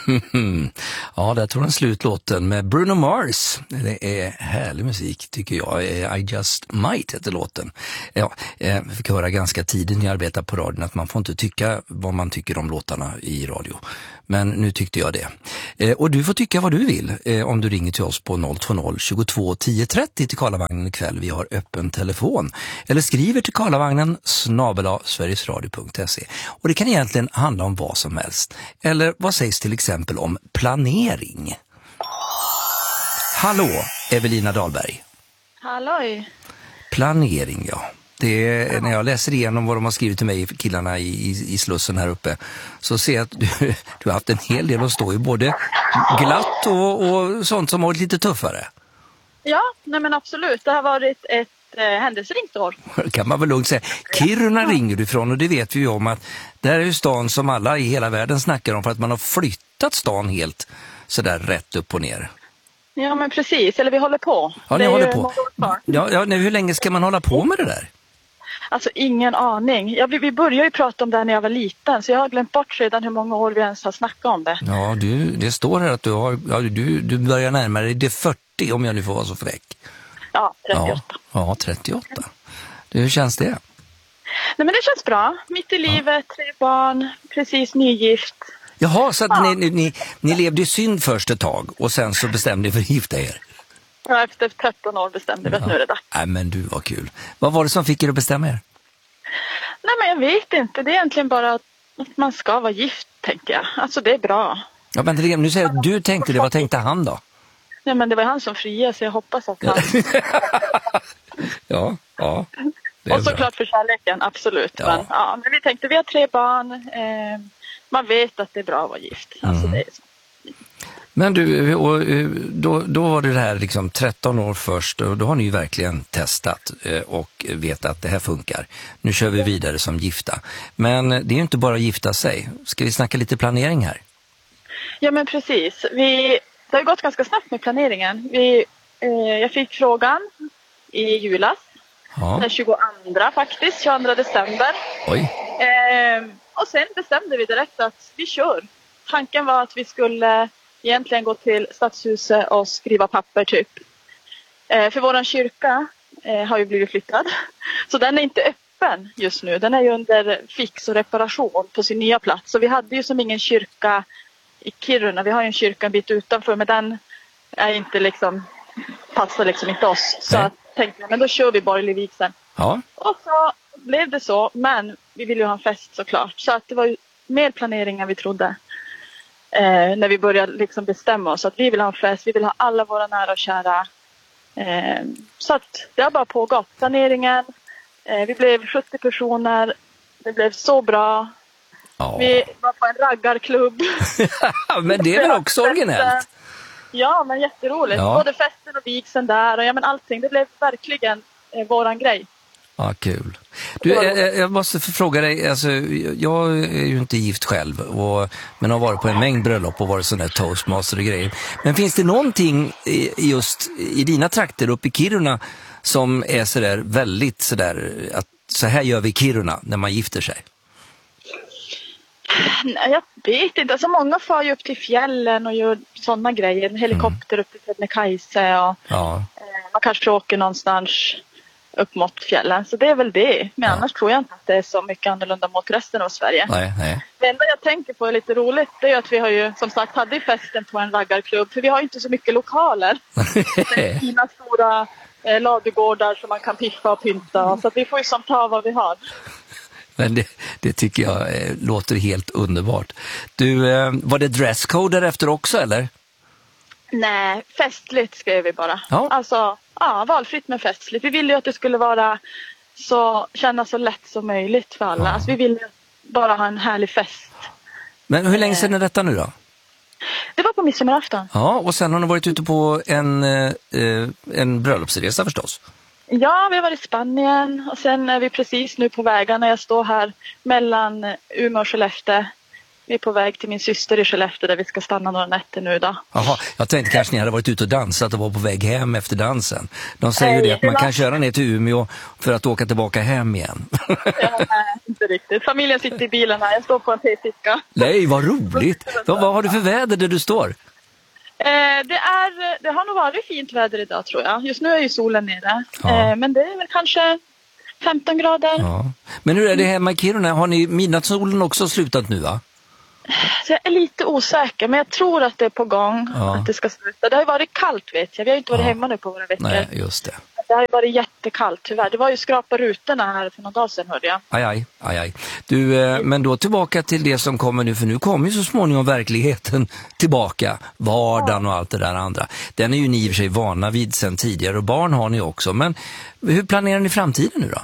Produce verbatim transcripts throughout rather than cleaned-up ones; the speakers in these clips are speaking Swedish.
Ja, där tog den slutlåten med Bruno Mars. Det är härlig musik tycker jag. I Just Might heter låten. Ja, jag fick höra ganska tidigt när jag arbetade på radion att man får inte tycka vad man tycker om låtarna i radio. Men nu tyckte jag det. Och du får tycka vad du vill om du ringer till oss på noll två noll tjugotvå tio trettio till Karlavagnen ikväll. Vi har öppen telefon. Eller skriver till karlavagnen snabel-a sverigesradio punkt se. Och det kan egentligen handla om vad som helst. Eller vad sägs till exempel om planering? Hallå, Evelina Dahlberg. Halloj. Planering, ja. Det är, när jag läser igenom vad de har skrivit till mig, killarna i, i, i Slussen här uppe, så ser jag att du, du har haft en hel del att stå i, både glatt och, och sånt som har varit lite tuffare. Ja, nej men absolut. Det har varit ett eh, händelserikt år. Kan man väl lugnt säga. Kiruna ringer du ifrån och det vet vi ju om att det är ju stan som alla i hela världen snackar om för att man har flyttat stan helt sådär rätt upp och ner. Ja, men precis. Eller vi håller på. Ja, ni håller på. Ja, ja, hur länge ska man hålla på med det där? Alltså ingen aning. Ja, vi, vi började ju prata om det här när jag var liten, så jag har glömt bort redan hur många år vi ens har snackat om det. Ja, du, det står här att du, har, ja, du, du börjar närmare dig det fyrtio om jag nu får vara så fräck. Ja, trettioåtta. Ja, ja trettioåtta. Du, hur känns det? Nej, men det känns bra. Mitt i livet, ja. Tre barn, precis nygift. Jaha, så att ja. ni, ni, ni levde i synd först ett tag och sen så bestämde ni för att gifta er? Ja, efter tretton år bestämde vi att ja. Nu är det dags. Nej, men du, var kul. Vad var det som fick er att bestämma er? Nej, men jag vet inte. Det är egentligen bara att man ska vara gift, tänker jag. Alltså, det är bra. Ja, men nu säger du, du tänkte det. Vad tänkte han då? Nej, men det var han som friade, så jag hoppas att han... ja, ja. Och såklart för kärleken, absolut. Ja. Men, ja, men vi tänkte, vi har tre barn. Eh, man vet att det är bra att vara gift. Alltså, mm. det är så. Men du, och då, då var det här liksom tretton år först och då har ni ju verkligen testat och vet att det här funkar. Nu kör vi vidare som gifta. Men det är ju inte bara att gifta sig. Ska vi snacka lite planering här? Ja, men precis. Vi, det har gått ganska snabbt med planeringen. Vi, eh, jag fick frågan i julas. Ja. Den tjugoandra faktiskt, tjugoandra december. Oj. Eh, och sen bestämde vi direkt att vi kör. Tanken var att vi skulle egentligen gå till stadshuset och skriva papper typ. Eh, för våran kyrka eh, har ju blivit flyttad. Så den är inte öppen just nu. Den är ju under fix och reparation på sin nya plats. Så vi hade ju som ingen kyrka i Kiruna. Vi har ju en kyrka en bit utanför, men den är inte liksom, passar liksom inte oss. Så jag tänkte, men då kör vi borgerlig vigseln. Ja. Och så blev det så, men vi ville ju ha en fest såklart. Så att det var ju mer planering än vi trodde. Eh, när vi började liksom bestämma oss att vi vill ha en fest, vi vill ha alla våra nära och kära. Eh, så att det har bara pågått. Planeringen, eh, vi blev sjuttio personer, det blev så bra. Ja. Vi var på en raggarklubb. Men det är väl också originellt? Ja, men jätteroligt. Ja. Både festen och vigseln där och ja, men allting. Det blev verkligen eh, våran grej. Ja, kul. Du, jag, jag måste fråga dig, alltså, jag är ju inte gift själv, och, men har varit på en mängd bröllop och varit sån där toastmaster och grejer. Men finns det någonting just i dina trakter uppe i Kiruna som är sådär väldigt sådär, att så här gör vi i Kiruna när man gifter sig? Nej, jag vet inte. Alltså, många far ju upp till fjällen och gör sådana grejer. En helikopter mm. upp till Kebnekaise och ja. eh, man kanske åker någonstans upp mot fjällen. Så det är väl det. Men ja. Annars tror jag inte att det är så mycket annorlunda mot resten av Sverige. Nej, nej. Det enda jag tänker på är lite roligt. Det är att vi har ju som sagt hade festen på en raggarklubb. För vi har ju inte så mycket lokaler. Det är fina stora eh, ladugårdar som man kan piffa och pynta. Så att vi får ju som ta vad vi har. Men det, det tycker jag eh, låter helt underbart. Du, eh, var det dresscode därefter också eller? Nej, festligt skrev vi bara. Ja. Alltså, ja, valfritt med festligt. Vi ville ju att det skulle vara så, kännas så lätt som möjligt för alla. Ja. Alltså, vi ville bara ha en härlig fest. Men hur länge sedan är detta nu då? Det var på midsommarafton. Ja, och sen har ni varit ute på en, eh, en bröllopsresa förstås. Ja, vi har varit i Spanien och sen är vi precis nu på vägarna. Jag står här mellan Umeå och Skellefteå Vi är på väg till min syster i Skellefteå där vi ska stanna några nätter nu då. Jaha, jag tänkte kanske ni hade varit ute och dansat och var på väg hem efter dansen. De säger ju det att man kan köra ner till Umeå för att åka tillbaka hem igen. Ja, nej, inte riktigt. Familjen sitter i bilen här, jag står på en teficka. Nej, vad roligt. Då, vad har du för väder där du står? Eh, det, är, det har nog varit fint väder idag tror jag. Just nu är ju solen nere. Ja. Eh, men det är väl kanske femton grader. Ja. Men hur är det hemma i Kiruna? Har ni midnattssolen också slutat nu va? Så jag är lite osäker, men jag tror att det är på gång Ja. att det ska sluta. Det har ju varit kallt vet jag. Vi har ju inte varit Ja. hemma nu på våra veckor. Nej, just det. Det har ju varit jättekallt tyvärr. Det var ju skrapa rutorna här för några dagar sedan hörde jag. Aj, aj, aj, aj. Du, eh, men då tillbaka till det som kommer nu, för nu kommer ju så småningom verkligheten tillbaka. Vardagen och allt det där andra. Den är ju ni i och för sig vana vid sedan tidigare och barn har ni också. Men hur planerar ni framtiden nu då?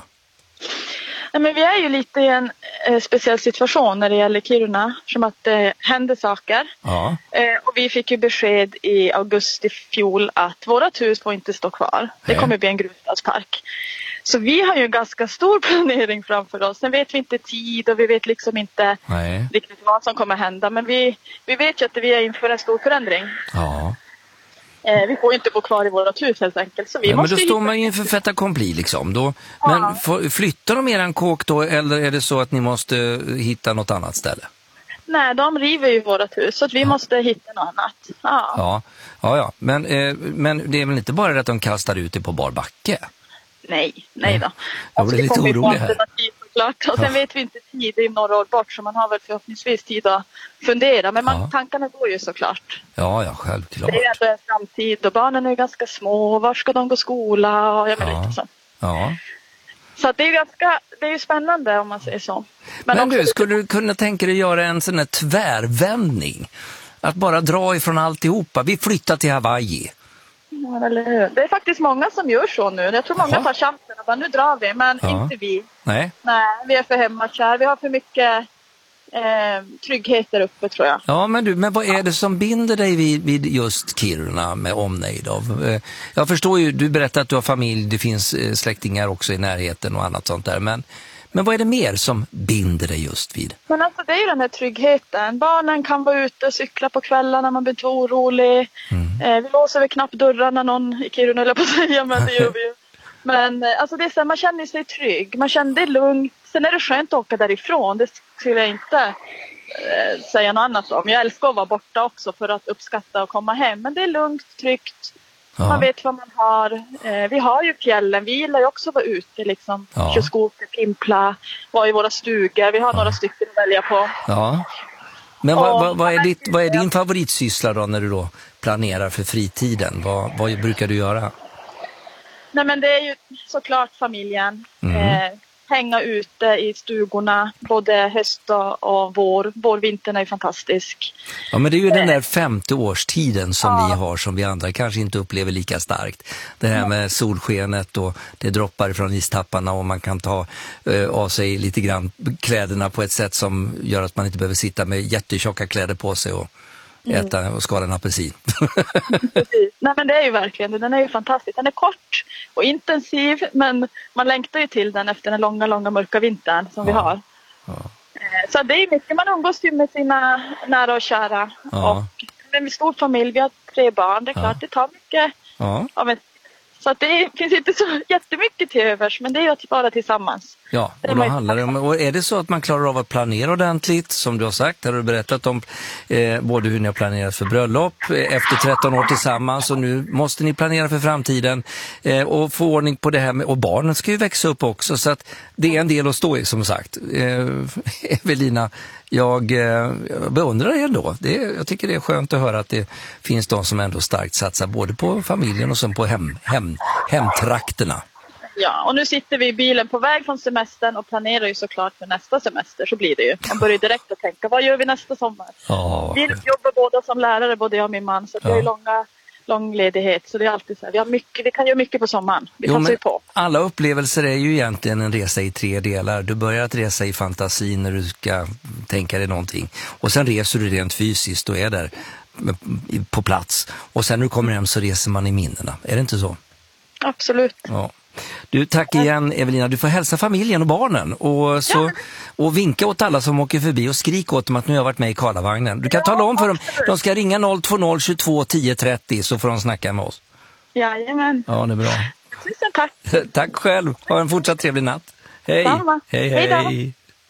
Nej, men vi är ju lite i en eh, speciell situation när det gäller Kiruna. Som att det händer saker. Ja. Eh, och vi fick ju besked i augusti fjol att vårat hus får inte stå kvar. Det Nej. kommer bli en grusstadspark. Så vi har ju ganska stor planering framför oss. Sen vet vi inte tid och vi vet liksom inte Nej. riktigt vad som kommer hända. Men vi, vi vet ju att vi är inför en stor förändring. Ja. Eh, vi får ju inte bo kvar i vårt hus helt enkelt. Så vi Nej, men måste då ju står hitta- man ju inför fait accompli liksom. Då, Ja. Men får- flyttar de eran kåk då eller är det så att ni måste hitta något annat ställe? Nej, de river ju vårt hus så att vi måste hitta något annat. Ja. Ja, ja, ja. Men, eh, men det är väl inte bara det att de kastar ut det på bar backe? Nej, nej då. Jag blir det lite kommer ju få orolig här. alternativ såklart. Och sen vet vi inte tid, det är några år bort så man har väl förhoppningsvis tid att fundera. Men man, Ja. tankarna går ju såklart. Ja, ja, självklart. Det är ändå en framtid och barnen är ju ganska små. Var ska de gå skola? Och jag menar Ja. lite så. Ja. Så att det är ju ganska, det är ju spännande om man säger så. Men, också du, lite- skulle du kunna tänka dig göra en sån här tvärvändning? Att bara dra ifrån alltihopa. Vi flyttar till Hawaii. Ja, eller hur? Det är faktiskt många som gör så nu. Jag tror många Jaha. tar chansen och bara nu drar vi. Men Ja. inte vi. Nej. Nej, vi är för hemmakär. Vi har för mycket eh, trygghet där uppe tror jag. Ja, men du, men vad är det som binder dig vid, vid just Kiruna med omnejd av? Eh, Jag förstår ju, du berättar att du har familj, det finns eh, släktingar också i närheten och annat sånt där. Men, men vad är det mer som binder dig just vid? Men alltså det är ju den här tryggheten. Barnen kan vara ute och cykla på kvällarna när man blir inte orolig. Mm. Eh, vi låser väl knappt dörrarna någon i Kiruna eller på att säga, men det gör vi ju. Men eh, alltså det är så här, man känner sig trygg. Man känner det lugnt. Sen är det skönt att åka därifrån. Det skulle jag inte eh, säga något annat om. Jag älskar att vara borta också för att uppskatta och komma hem. Men det är lugnt, tryggt. Ja. Man vet vad man har. Eh, vi har ju fjällen. Vi gillar ju också att vara ute. Liksom. Ja. Köra skoter, pimpla, vara i våra stugor. Vi har några stycken att välja på. Ja. Men vad, Och- vad, vad, är ditt, vad är din favoritsyssla då när du då planerar för fritiden? Vad, vad brukar du göra? Nej men det är ju såklart familjen. Mm. Eh, hänga ute i stugorna både höst och, och vår. Vårvintern är ju fantastisk. Ja, men det är ju den där femte årstiden som Ja. ni har som vi andra kanske inte upplever lika starkt. Det här med solskenet och det droppar från istapparna och man kan ta eh, av sig lite grann kläderna på ett sätt som gör att man inte behöver sitta med jättetjocka kläder på sig och äta och skala en apelsin. Precis. Nej men det är ju verkligen det. Den är ju fantastisk. Den är kort och intensiv men man längtar ju till den efter den långa, långa mörka vintern som vi Ja. har. Ja. Eh, så det är mycket. Man umgås ju med sina nära och kära. Ja. Och det är en stor familj. Vi har tre barn. Det är klart det tar mycket Ja. av en. Så att det finns inte så jättemycket till övers men det är ju att vara tillsammans. Ja, Det är och då man ju handlar det om, och är det så att man klarar av att planera ordentligt, som du har sagt, har du berättat om eh, både hur ni har planerat för bröllop eh, efter tretton år tillsammans och nu måste ni planera för framtiden eh, och få ordning på det här med, och barnen ska ju växa upp också så att det är en del att stå i som sagt. Eh, Evelina, jag eh, beundrar er ändå. Det är, jag tycker det är skönt att höra att det finns de som ändå starkt satsar både på familjen och sen på hem, hem, hemtrakterna. Ja, och nu sitter vi i bilen på väg från semestern och planerar ju såklart för nästa semester, så blir det ju. Man börjar direkt att tänka, vad gör vi nästa sommar? Ja, Vi jobbar båda som lärare, både jag och min man, så att vi har ju Ja. långa, lång ledighet. Så det är alltid så här, vi, har mycket, vi kan göra mycket på sommaren. Vi Jo, passar ju men på. alla upplevelser är ju egentligen en resa i tre delar. Du börjar att resa i fantasin när du ska tänka dig någonting. Och sen reser du rent fysiskt och är där på plats. Och sen när du kommer hem så reser man i minnena. Är det inte så? Absolut. Ja. Du, tack igen Evelina. Du får hälsa familjen och barnen och, så, Ja. och vinka åt alla som åker förbi och skrik åt dem att nu har jag varit med i Karlavagnen. Du kan Ja, tala om för dem, absolut. de ska ringa noll två noll tjugotvå tio trettio så får de snacka med oss. Jajamän. Ja, det är bra. Tusen tack. Tack själv. Ha en fortsatt trevlig natt. Hej. Samma. Hej, Hej då. hej.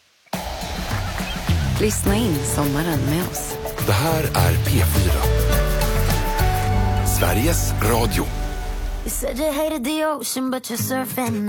Lyssna in sommaren med oss. Det här är P fyra. Sveriges Radio. You said you hated the ocean, but you're surfing